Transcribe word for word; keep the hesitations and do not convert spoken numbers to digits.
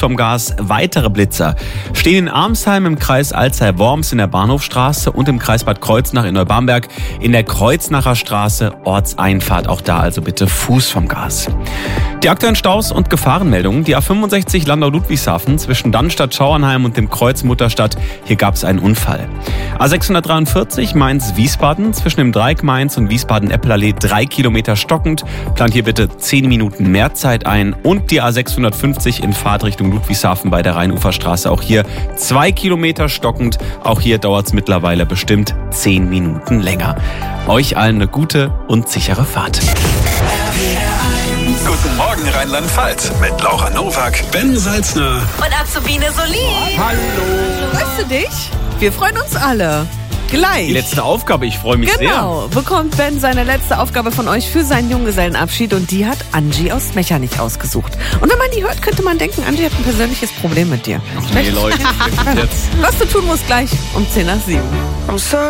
vom Gas. Weitere Blitzer stehen in Armsheim im Kreis Alzey-Worms in der Bahnhofstraße und im Kreis Bad Kreuznach in Neubamberg in der Kreuznacher Straße, Ortseinfahrt. Auch da also bitte Fuß vom Gas. Die aktuellen Staus und Gefahrenmeldungen. Die A fünfundsechzig Landau-Ludwigshafen zwischen Dannstatt-Schauernheim und dem Kreuz Mutterstadt. Hier gab es einen Unfall. A sechshundertdreiundvierzig Mainz-Wiesbaden zwischen dem Dreieck Mainz und Wiesbaden-Eppelallee drei Kilometer stockend. Plant hier bitte zehn Minuten mehr Zeit ein. Und die A sechshundertfünfzig in Fahrtrichtung Ludwigshafen bei der Rheinuferstraße. Auch hier zwei Kilometer stockend. Auch hier dauert es mittlerweile bestimmt zehn Minuten länger. Euch allen eine gute und sichere Fahrt. Guten Morgen Rheinland-Pfalz mit Laura Nowak, Ben Salzner und Azubine Solin. Hallo. Weißt du dich? Wir freuen uns alle. Gleich. Die letzte Aufgabe, ich freue mich genau, sehr. Genau, bekommt Ben seine letzte Aufgabe von euch für seinen Junggesellenabschied und die hat Angie aus Mechernich ausgesucht. Und wenn man die hört, könnte man denken, Angie hat ein persönliches Problem mit dir. Ach nee, Leute, jetzt. Was du tun musst gleich um zehn nach sieben.